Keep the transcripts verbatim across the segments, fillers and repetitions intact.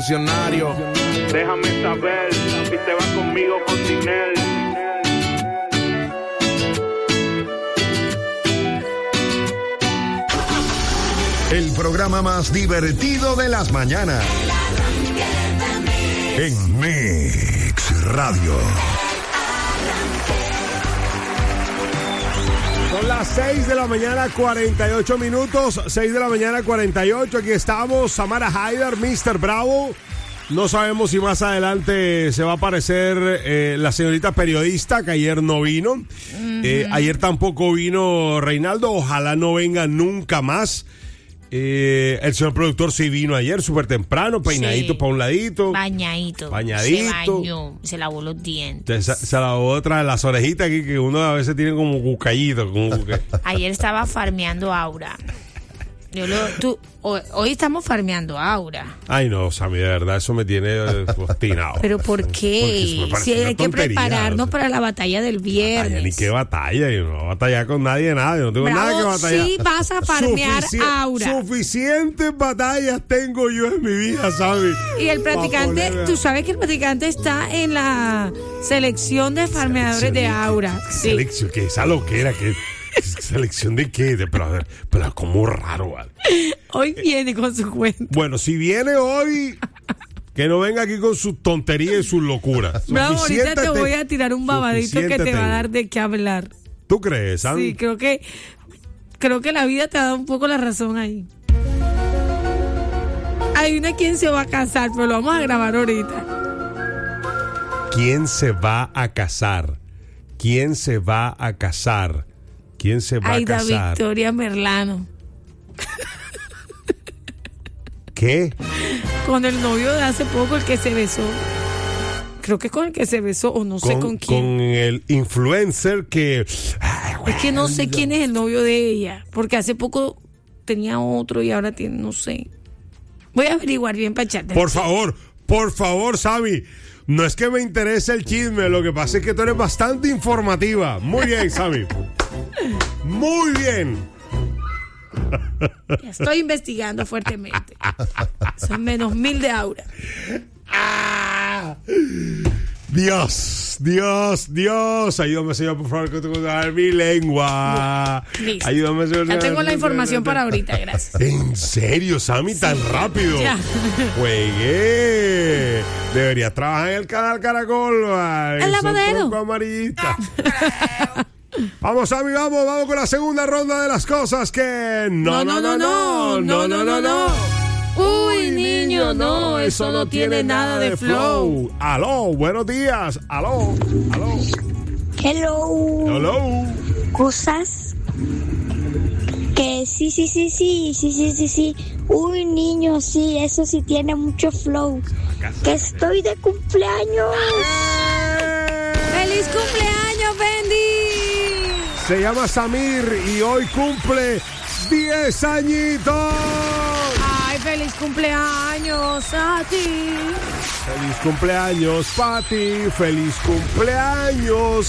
revolucionario. Déjame saber si te vas conmigo con Tinel. El programa más divertido de las mañanas. En Mix Radio. Son las seis de la mañana, cuarenta y ocho minutos. seis de la mañana, cuarenta y ocho. Aquí estamos, Samara Haider, mister Bravo. No sabemos si más adelante se va a aparecer eh, la señorita periodista que ayer no vino. Uh-huh. Eh, ayer tampoco vino Reinaldo. Ojalá no venga nunca más. Eh, el señor productor sí vino ayer súper temprano, peinadito sí. para un ladito. Bañadito. Bañadito. Se bañó, se lavó los dientes. Se, se lavó otra de las orejitas aquí que uno a veces tiene como cucayito. Como cuca... Ayer estaba farmeando Aura. Yo lo, tú, hoy, hoy estamos farmeando Aura. Ay no, Sammy, de verdad eso me tiene obstinado. ¿Pero por qué? Si hay que prepararnos o sea, para la batalla del viernes. Batalla, ni qué batalla, yo no voy a batallar con nadie, nada, yo no tengo Bravo, nada que batallar. Sí vas a farmear Sufici- Aura. Suficientes batallas tengo yo en mi vida, Sammy. Y el practicante, tú sabes que el practicante está en la selección de farmeadores de Aura. Sí. Selección, que esa loquera que... ¿Selección de qué? De, pero, pero como raro, ¿vale? Hoy viene con su cuenta. Bueno, si viene hoy, que no venga aquí con sus tonterías y sus locuras. Bravo, ahorita te voy a tirar un babadito que te va a dar de qué hablar. ¿Tú crees, Sam? Sí, creo que, creo que la vida te ha dado un poco la razón ahí. Hay una quien se va a casar, pero lo vamos a grabar ahorita. ¿Quién se va a casar? ¿Quién se va a casar? ¿Quién se va Aida a casar? Victoria Merlano. ¿Qué? Con el novio de hace poco, el que se besó. Creo que con el que se besó, o no con, sé con quién. Con el influencer que... Ay, es que no sé quién es el novio de ella, porque hace poco tenía otro y ahora tiene, no sé. Voy a averiguar bien para echarte. Por favor, por favor, Sammy. No es que me interese el chisme, lo que pasa es que tú eres bastante informativa. Muy bien, Sammy. Muy bien. Estoy investigando fuertemente. Son menos mil de Aura. Ah, Dios, Dios, Dios. Ayúdame, Señor, por favor, que tengo que dar mi lengua. Listo. Ayúdame, Señor. Ya tengo la información para ahorita, gracias. ¿En serio, Sammy? ¿Tan sí, rápido? Ya. Juegué. Deberías trabajar en el canal Caracol. El lavadero. Amarillita. Vamos, Sammy, vamos, vamos con la segunda ronda de las cosas que... No, no, no, no, no, no, no, no. Uy, niño, no, eso no tiene nada de flow. Aló, buenos días. Aló, aló. Hello. Hello. Cosas que sí, sí, sí, sí, sí, sí, sí, sí. Uy, niño, sí, eso sí tiene mucho flow. Que estoy de cumpleaños. ¡Eh! ¡Feliz cumpleaños, Bendy! Se llama Samir y hoy cumple diez añitos. ¡Ay, feliz cumpleaños a ti! Feliz cumpleaños, Pati. Feliz cumpleaños,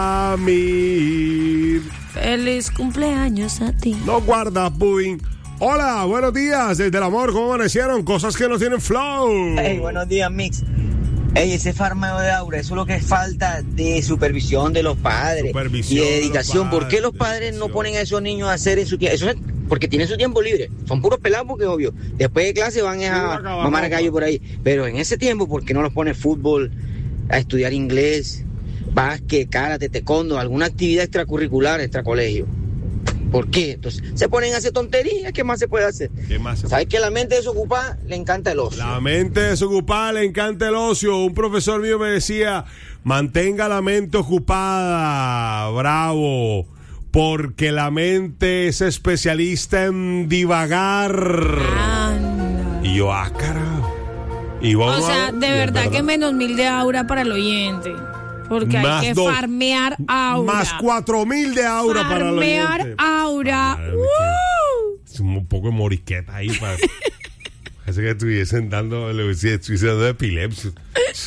Samir. Feliz cumpleaños a ti. No guarda, pudding. Hola, buenos días. Desde el amor, ¿cómo amanecieron? Cosas que no tienen flow. Hey, buenos días, Mix. Ey, ese farmeo de Aura, eso es lo que es falta de supervisión de los padres Supervisión y de dedicación. de los ¿Por qué los padres, padres no ponen a esos niños a hacer en su tiempo? Eso es porque tienen su tiempo libre. Son puros pelados porque, obvio, después de clase van a mamar gallo por ahí. Pero en ese tiempo, ¿por qué no los pones fútbol, a estudiar inglés, básquet, karate, taekwondo, alguna actividad extracurricular, extracolegio? ¿Por qué? Entonces, se ponen a hacer tonterías. ¿Qué más se puede hacer? ¿Qué más se ¿Sabes puede? que la mente desocupada le encanta el ocio? La mente desocupada le encanta el ocio. Un profesor mío me decía, mantenga la mente ocupada, bravo, porque la mente es especialista en divagar. Anda. Y yo, ah, carajo. Y vamos O sea, a- de y es verdad que menos mil de Aura para el oyente. Porque Más hay que dos. farmear Aura. Más cuatro mil de aura para los Farmear oyentes. Aura. Madre, ¡Woo! Es un poco de morisqueta ahí para... Parece que estuviesen dando, le estuviesen dando epilepsia.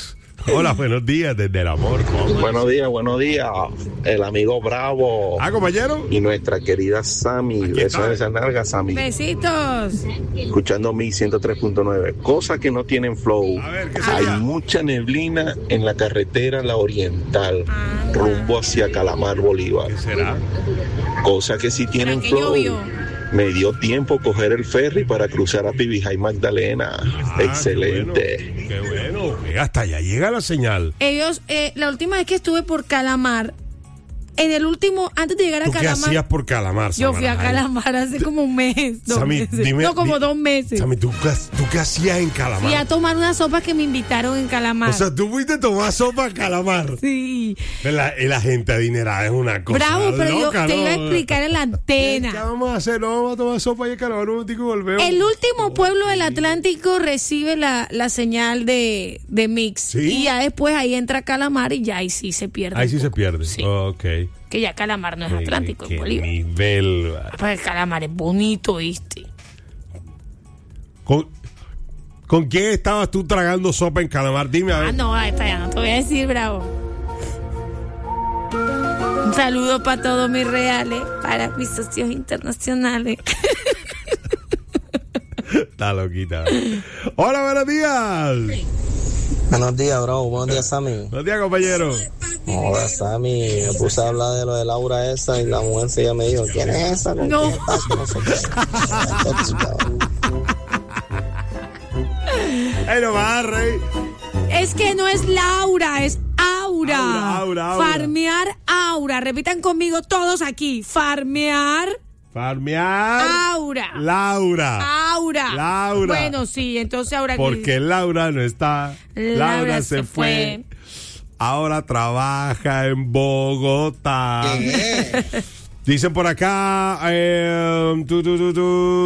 Hola, buenos días desde el amor. ¿Cómo? Buenos días, buenos días. El amigo Bravo. Ah, compañero. Y nuestra querida Sammy. Besos de esa nalga, Sammy. Besitos. Escuchando mi ciento tres punto nueve. Cosas que no tienen flow. A ver, ¿qué Hay sería? mucha neblina en la carretera La Oriental, rumbo hacia Calamar, Bolívar. ¿Qué será? Cosas que sí tienen que flow. llovió? Me dio tiempo coger el ferry para cruzar a Pibijay Magdalena. Ah, Excelente. Qué bueno. Qué bueno. Oiga, hasta allá llega la señal. Ellos, eh, la última vez que estuve por Calamar, en el último, antes de llegar a ¿Tú qué Calamar, hacías por Calamar, yo fui a Samara? Calamar hace como un mes, dos Sammy, meses. dime- no, como di- dos meses. Sammy, ¿tú, qué- ¿tú qué hacías en Calamar? Fui a tomar una sopa que me invitaron en Calamar. O sea, tú fuiste a tomar sopa a Calamar. sí. La, la gente adinerada es una cosa Bravo, pero loca, yo te ¿no? iba a explicar en la ¿Qué antena. vamos a hacer? No, vamos a tomar sopa ahí en Calamar un momentico y volvemos. El último pueblo del Atlántico recibe la, la señal de, de Mix. ¿Sí? Y ya después ahí entra Calamar y ya ahí sí se pierde. Ahí un sí se poco. pierde. Sí. Ok. Que ya Calamar no es Qué- Atlántico, qué es Bolívar. nivel. Pues Calamar es bonito, ¿viste? ¿Con, ¿Con quién estabas tú tragando sopa en Calamar? Dime a ver. Ah, no, ahí está, ya no te voy a decir, Bravo. Un saludo para todos mis reales, para mis socios internacionales. Está loquita. Hola, buenos días. Buenos días, bro. Buenos días, Sammy. Buenos días, compañero. Hola, Sammy. Me puse a hablar de lo de Laura esa y la mujer ya me dijo, ¿quién es esa? ¿Con No. quién estás? No sé qué. Ay, no más, rey. Es que no es Laura, es Aura. Aura, Aura, Aura. Farmear Aura. Repitan conmigo todos aquí. Farmear Farmear. Aura. Laura. Aura. Laura. Bueno, sí, entonces ahora aquí- Porque Laura no está. Laura, Laura se, se fue. Ahora trabaja en Bogotá. Dicen por acá, eh, tu, tu, tu,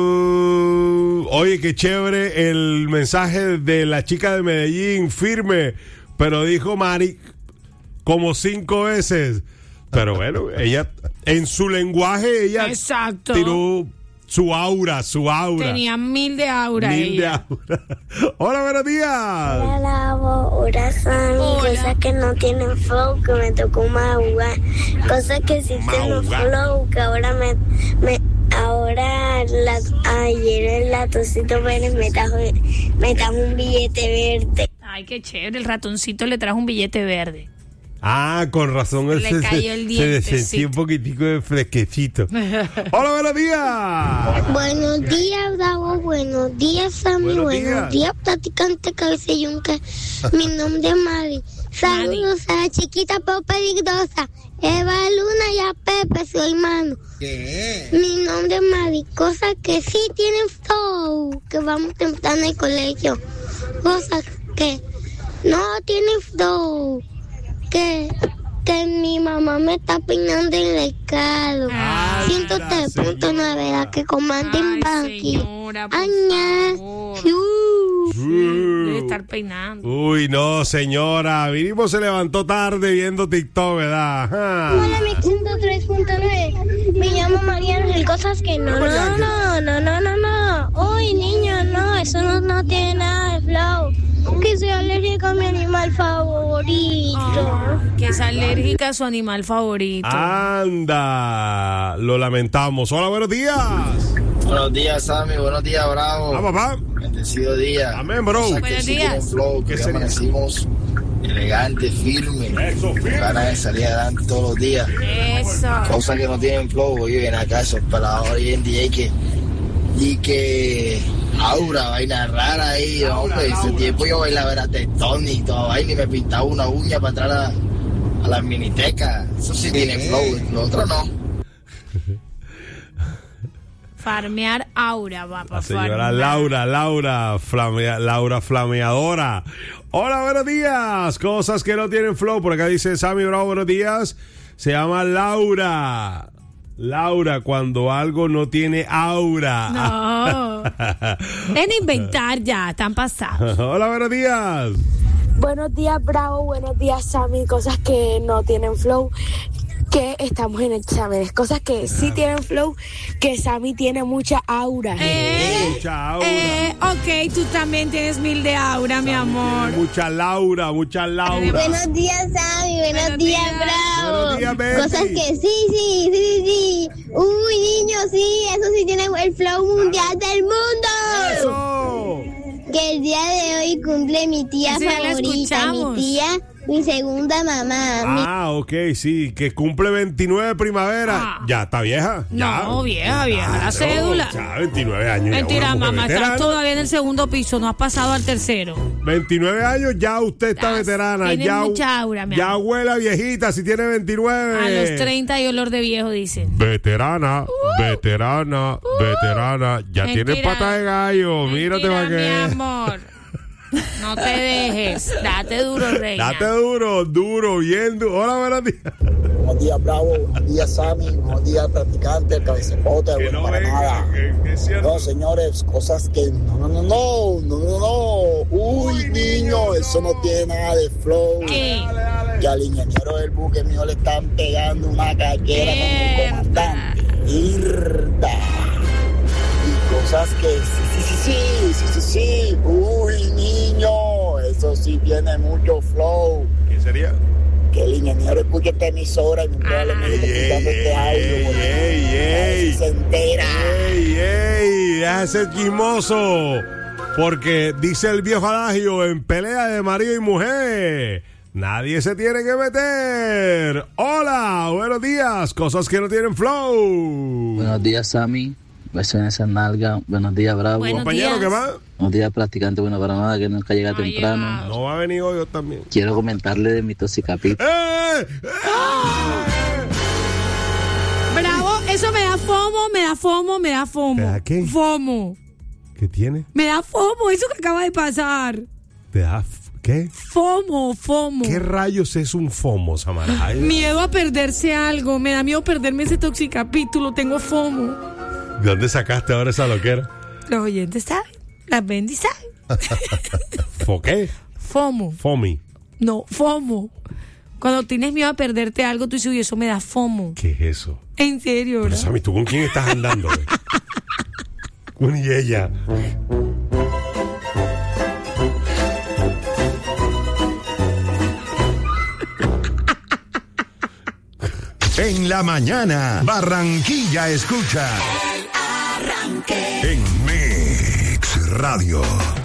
tu. Oye, qué chévere el mensaje de la chica de Medellín, firme, pero dijo Mari como cinco veces. Pero bueno, ella, en su lenguaje, ella Exacto. tiró su aura, su aura. Tenía mil de aura. Mil de ella. aura. Hola, buenos días. Hola, hola, Sammy. Hola. Cosas que no tienen flow, que me tocó mahugar. Cosas que sí tienen Mahugar. flow, que ahora me. me ahora, la, ayer el Ratoncito Pérez me trajo, me trajo un billete verde. Ay, qué chévere. El ratoncito le trajo un billete verde. Ah, con razón. Le él se, cayó el se, diente, le sentía sí. un poquitico de fresquecito. Hola, buenos días. Buenos días, Bravo. Buenos días, Sammy. Buenos Buenos, días. días, practicante cabeza yunque. Mi nombre es Mari. Saludos a la chiquita pero peligrosa. Eva Luna y a Pepe, su hermano. Mi nombre es Mari. Cosas que sí tienen flow. Que vamos temprano al colegio. Cosas que no tienen flow. Que, que mi mamá me está peinando en el carro. Ay, ciento tres punto nueve, la que comanda en Ay, Banqui. señora, por Aña. favor. Uh. Debe estar peinando. Uy, no, señora. Vinimos, se levantó tarde viendo TikTok, ¿verdad? Ajá. Hola, mi ciento tres punto nueve. Me llamo María Ángel. Cosas que no, no, no, no, no, no, no. Uy, niño, no, eso no, no tiene nada de flow. Que soy alérgica a mi animal favorito. Ah, que es alérgica a su animal favorito. Anda. Lo lamentamos. Hola, buenos días. Buenos días, Sammy. Buenos días, Bravo. Ah, papá. Bendecido día. Amén, bro. Cosas que Buenos sí días. tienen flow, ¿Qué que sería? amanecimos elegante, firme. Eso, firme. Ganas de salir adelante todos los días. Eso. Cosas que no tienen flow, oye, ven acá esos peladores y en D J que y que aura, vaina rara ahí, hombre, ese tiempo yo bailaba era tetón y toda vaina y me pintaba una uña para entrar a, a las minitecas, eso sí tiene flow, lo otro no. Farmear aura, va, La para señora Laura, Laura, flamea- Laura flameadora. Hola, buenos días. Cosas que no tienen flow. Por acá dice Sammy Bravo, buenos días. Se llama Laura. Laura, cuando algo no tiene aura. No. Ven a inventar ya, están pasados. Hola, buenos días. Buenos días, Bravo. Buenos días, Sammy. Cosas que no tienen flow. que estamos en exámenes. Cosas que sí tienen flow, que Sammy tiene mucha aura. Eh, Mucha aura. eh, ok, tú también tienes mil de aura, mi amor. Mucha Laura, mucha Laura. Buenos días, Sammy. Buenos, Buenos días, días. Bravo. Buenos días, Betty. Cosas que sí, sí, sí, sí, sí. Uy, niño, sí, eso sí tiene el flow mundial del mundo. ¡Eso! Que el día de hoy cumple mi tía Ese ya la favorita, escuchamos. mi tía, mi segunda mamá. mi- Ah, ok, sí, que cumple veintinueve de primavera. Ah. Ya está vieja. Ya. No, vieja, vieja, la Claro, cédula. Ya, veintinueve años. ya Mentira, una mujer mamá, estás veterana. todavía en el segundo piso, no has pasado al tercero. veintinueve años, ya usted está Ya, veterana. tienes Ya, mucha aura, mi ya amor. abuela viejita, si tiene veintinueve. A los treinta hay olor de viejo, dicen. Veterana, veterana, veterana. Ya Mentira. tienes pata de gallo. Mírate Mentira, para mi qué. amor. No te dejes. Date duro, reina. Date duro, duro, bien duro. Hola, buenos días. Buenos días, Bravo. Buenos días, Sammy. Buenos días, practicante, el cabecepote, Que bueno no para venga, nada. que- que es cierto. No, señores, cosas que no, no, no, no, no, no, no. Uy, niño, eso no tiene nada de flow. ¿Qué? Que al ingeniero del buque mío le están pegando una caquera con el Mierda. comandante. Mierda. Y cosas que sí, sí, sí, sí, sí, sí, sí. Uy, niño, eso sí tiene mucho flow. ¿Qué sería? Que el ingeniero escuche esta emisora y muy probablemente Ey, escuchando ey, este audio. porque ey, a ver ey. si se entera. ¡Ey, ey! Deja de ser chismoso. Porque dice el viejo adagio: en pelea de marido y mujer, nadie se tiene que meter. Hola, buenos días. Cosas que no tienen flow. Buenos días, Sammy. Besos en esa nalga. Buenos días, Bravo. Buenos Compañero, días. ¿qué más? Buenos días, practicante. Bueno, para nada, que nunca llega No ha temprano. llegado. No va a venir hoy yo también. Quiero comentarle de mi toxicapito. ¡Eh! ¡Eh! Bravo, eso me da fomo, me da fomo, me da fomo. ¿Te da qué? Fomo. ¿Qué tiene? Me da fomo, eso que acaba de pasar. ¿Te da f- qué? Fomo, fomo. ¿Qué rayos es un FOMO, Samara? Miedo a perderse algo. Me da miedo perderme ese toxicapítulo. Tengo fomo. ¿De dónde sacaste ahora esa loquera? Los oyentes saben. Las Bendy saben. ¿Fo qué? Fomo. FOMI. No, fomo. Cuando tienes miedo a perderte algo, tú dices, uy, eso me da fomo. ¿Qué es eso? En serio, Pero, ¿verdad? Sammy, ¿tú con quién estás andando? güey? Con ella. En la mañana, Barranquilla escucha. En Mix Radio.